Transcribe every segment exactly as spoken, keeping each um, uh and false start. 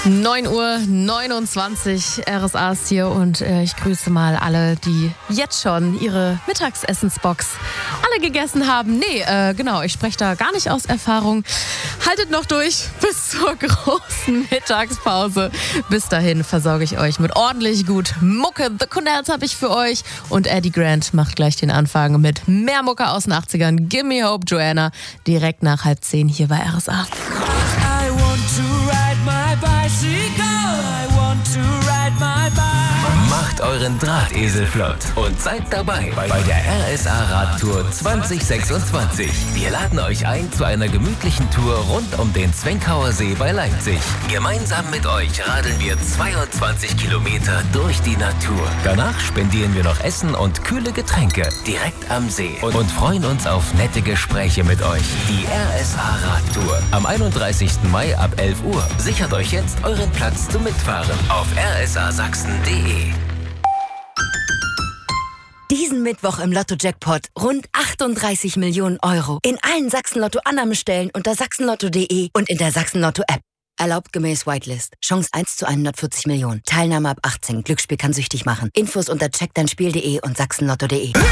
neun Uhr neunundzwanzig, R S A ist hier und äh, ich grüße mal alle, die jetzt schon ihre Mittagsessensbox alle gegessen haben. Nee, äh, genau, ich spreche da gar nicht aus Erfahrung. Haltet noch durch bis zur großen Mittagspause. Bis dahin versorge ich euch mit ordentlich gut Mucke. The Connells habe ich für euch und Eddie Grant macht gleich den Anfang mit mehr Mucke aus den achtzigern. Gimme Hope, Joanna, direkt nach halb zehn hier bei R S A. I want to ride my bicycle, I want to ride my bike. Macht euren Drahtesel flott und seid dabei bei der R S A Radtour zwanzig sechsundzwanzig. Wir laden euch ein zu einer gemütlichen Tour rund um den Zwenkauer See bei Leipzig. Gemeinsam mit euch radeln wir zweiundzwanzig Kilometer durch die Natur. Danach spendieren wir noch Essen und kühle Getränke direkt am See und, und freuen uns auf nette Gespräche mit euch. Die R S A Radtour am einunddreißigsten Mai ab elf Uhr. Sichert euch jetzt euren Platz zum Mitfahren auf r s a sachsen punkt d e. Diesen Mittwoch im Lotto-Jackpot rund achtunddreißig Millionen Euro. In allen Sachsen-Lotto-Annahmestellen unter sachsenlotto punkt d e und in der Sachsen-Lotto-App. Erlaubt gemäß Whitelist. Chance eins zu hundertvierzig Millionen. Teilnahme ab achtzehn. Glücksspiel kann süchtig machen. Infos unter check dein spiel punkt d e und sachsenlotto punkt d e.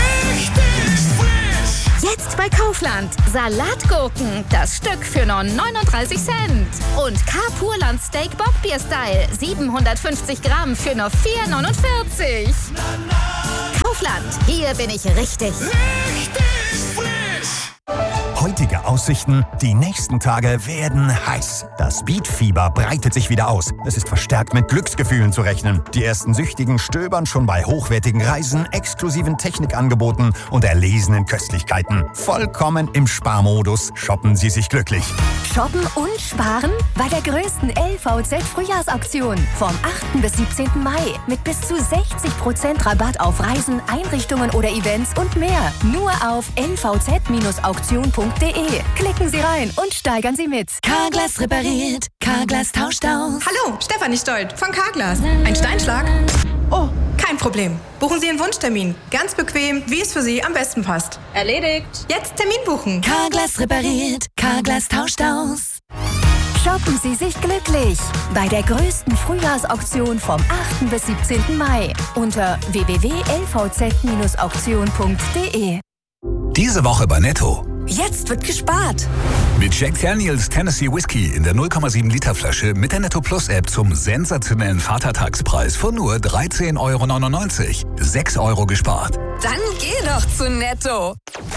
Jetzt bei Kaufland. Salatgurken, das Stück für nur neununddreißig Cent. Und K-Purland Steak Bockbier Style, siebenhundertfünfzig Gramm für nur vier neunundvierzig. Kaufland, hier bin ich richtig. Richtig frisch. Heutige Aussichten, die nächsten Tage werden heiß. Das Beatfieber breitet sich wieder aus. Es ist verstärkt mit Glücksgefühlen zu rechnen. Die ersten Süchtigen stöbern schon bei hochwertigen Reisen, exklusiven Technikangeboten und erlesenen Köstlichkeiten. Vollkommen im Sparmodus shoppen sie sich glücklich. Shoppen und sparen bei der größten L V Z-Frühjahrsauktion vom achten bis siebzehnten Mai mit bis zu sechzig Prozent Rabatt auf Reisen, Einrichtungen oder Events und mehr. Nur auf l v z auktion punkt d e. Klicken Sie rein und steigern Sie mit. Carglass repariert, Carglass tauscht aus. Hallo, Stefanie Stolt von Carglass. Ein Steinschlag? Oh, kein Problem. Buchen Sie Ihren Wunschtermin. Ganz bequem, wie es für Sie am besten passt. Erledigt. Jetzt Termin buchen. Carglass repariert, Carglass tauscht aus. Shoppen Sie sich glücklich bei der größten Frühjahrsauktion vom achten bis siebzehnten Mai unter w w w punkt l v z auktion punkt d e. Diese Woche bei Netto. Jetzt wird gespart. Mit Jack Daniels Tennessee Whiskey in der null Komma sieben Liter Flasche mit der Netto Plus App zum sensationellen Vatertagspreis von nur dreizehn Euro neunundneunzig. sechs Euro gespart. Dann geh doch zu Netto.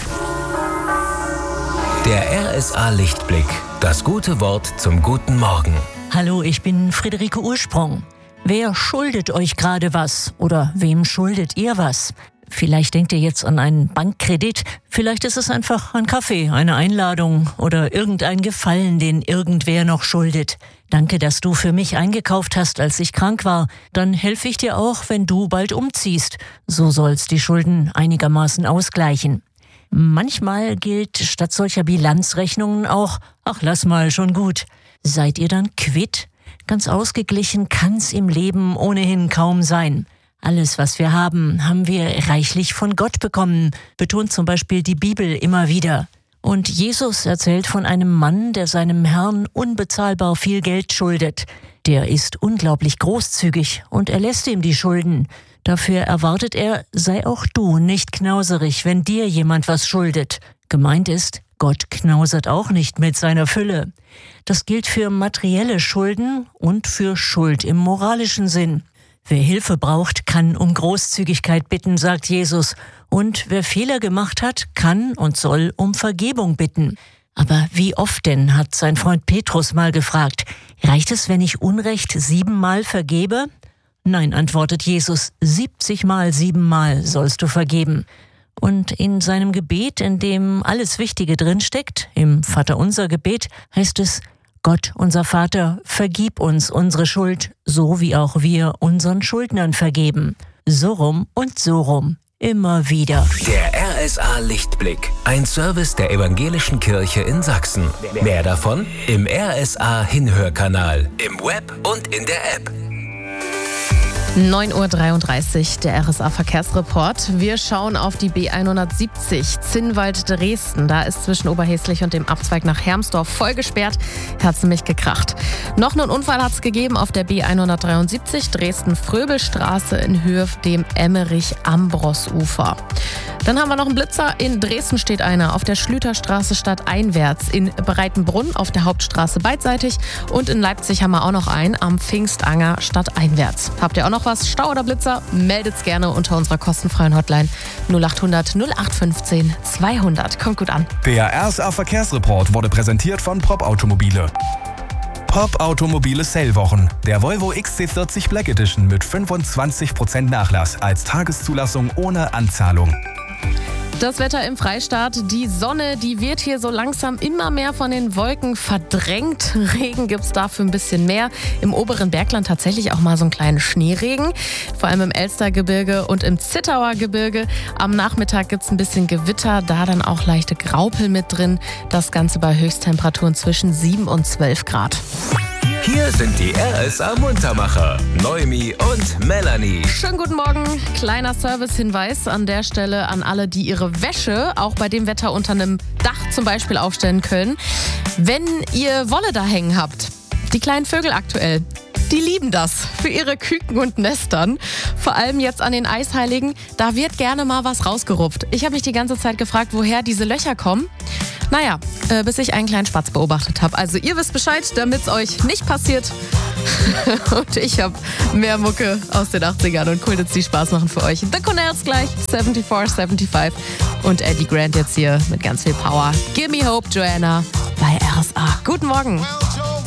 Der R S A Lichtblick. Das gute Wort zum guten Morgen. Hallo, ich bin Friederike Ursprung. Wer schuldet euch gerade was? Oder wem schuldet ihr was? Vielleicht denkt ihr jetzt an einen Bankkredit, vielleicht ist es einfach ein Kaffee, eine Einladung oder irgendein Gefallen, den irgendwer noch schuldet. Danke, dass du für mich eingekauft hast, als ich krank war. Dann helfe ich dir auch, wenn du bald umziehst. So soll's die Schulden einigermaßen ausgleichen. Manchmal gilt statt solcher Bilanzrechnungen auch, ach lass mal, schon gut. Seid ihr dann quitt? Ganz ausgeglichen kann's im Leben ohnehin kaum sein. Alles, was wir haben, haben wir reichlich von Gott bekommen, betont zum Beispiel die Bibel immer wieder. Und Jesus erzählt von einem Mann, der seinem Herrn unbezahlbar viel Geld schuldet. Der ist unglaublich großzügig und er lässt ihm die Schulden. Dafür erwartet er, sei auch du nicht knauserig, wenn dir jemand was schuldet. Gemeint ist, Gott knausert auch nicht mit seiner Fülle. Das gilt für materielle Schulden und für Schuld im moralischen Sinn. Wer Hilfe braucht, kann um Großzügigkeit bitten, sagt Jesus. Und wer Fehler gemacht hat, kann und soll um Vergebung bitten. Aber wie oft denn, hat sein Freund Petrus mal gefragt, reicht es, wenn ich Unrecht siebenmal vergebe? Nein, antwortet Jesus, siebzigmal siebenmal sollst du vergeben. Und in seinem Gebet, in dem alles Wichtige drinsteckt, im Vaterunser Gebet, heißt es, Gott, unser Vater, vergib uns unsere Schuld, so wie auch wir unseren Schuldnern vergeben. So rum und so rum, immer wieder. Der R S A Lichtblick, ein Service der Evangelischen Kirche in Sachsen. Mehr davon im R S A Hinhörkanal, im Web und in der App. neun Uhr dreiunddreißig, der R S A-Verkehrsreport. Wir schauen auf die B hundertsiebzig, Zinnwald-Dresden. Da ist zwischen Oberhäslich und dem Abzweig nach Hermsdorf voll gesperrt. Hat ziemlich gekracht. Noch einen Unfall hat es gegeben auf der B hundertdreiundsiebzig, Dresden-Fröbelstraße in Höhe dem Emmerich-Ambros-Ufer. Dann haben wir noch einen Blitzer. In Dresden steht einer auf der Schlüterstraße stadteinwärts, in Breitenbrunn auf der Hauptstraße beidseitig und in Leipzig haben wir auch noch einen am Pfingstanger stadteinwärts. Habt ihr auch noch was? Stau oder Blitzer? Meldet's gerne unter unserer kostenfreien Hotline null acht hundert null acht fünfzehn zweihundert. Kommt gut an. Der R S A-Verkehrsreport wurde präsentiert von Prop Automobile. Prop Automobile Sale-Wochen. Der Volvo X C vierzig Black Edition mit fünfundzwanzig Prozent Nachlass als Tageszulassung ohne Anzahlung. Das Wetter im Freistaat, die Sonne, die wird hier so langsam immer mehr von den Wolken verdrängt. Regen gibt's dafür ein bisschen mehr. Im oberen Bergland tatsächlich auch mal so einen kleinen Schneeregen. Vor allem im Elstergebirge und im Zittauer Gebirge. Am Nachmittag gibt's ein bisschen Gewitter, da dann auch leichte Graupel mit drin. Das Ganze bei Höchsttemperaturen zwischen sieben und zwölf Grad. Hier sind die R S A-Muntermacher, Noemi und Melanie. Schönen guten Morgen. Kleiner Servicehinweis an der Stelle an alle, die ihre Wäsche auch bei dem Wetter unter einem Dach zum Beispiel aufstellen können. Wenn ihr Wolle da hängen habt, die kleinen Vögel aktuell, die lieben das für ihre Küken und Nestern. Vor allem jetzt an den Eisheiligen, da wird gerne mal was rausgerupft. Ich habe mich die ganze Zeit gefragt, woher diese Löcher kommen. Naja, äh, bis ich einen kleinen Spatz beobachtet habe. Also ihr wisst Bescheid, damit es euch nicht passiert. Und ich habe mehr Mucke aus den achtzigern und cool, dass die Spaß machen für euch. The Connells gleich, vierundsiebzig fünfundsiebzig. Und Eddie Grant jetzt hier mit ganz viel Power. Give me hope, Joanna, bei R S A. Guten Morgen.